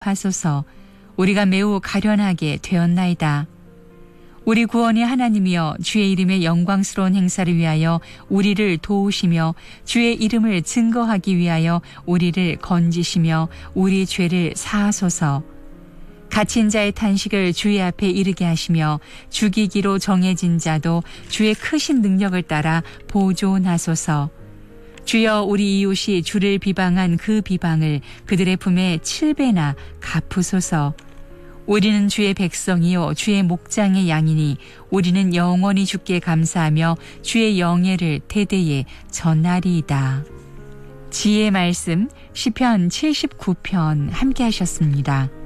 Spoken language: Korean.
하소서. 우리가 매우 가련하게 되었나이다. 우리 구원의 하나님이여, 주의 이름의 영광스러운 행사를 위하여 우리를 도우시며 주의 이름을 증거하기 위하여 우리를 건지시며 우리 죄를 사하소서. 갇힌 자의 탄식을 주의 앞에 이르게 하시며 죽이기로 정해진 자도 주의 크신 능력을 따라 보존하소서. 주여, 우리 이웃이 주를 비방한 그 비방을 그들의 품에 7배나 갚으소서. 우리는 주의 백성이요 주의 목장의 양이니 우리는 영원히 주께 감사하며 주의 영예를 대대에 전하리이다. 지혜의 말씀 시편 79편 함께 하셨습니다.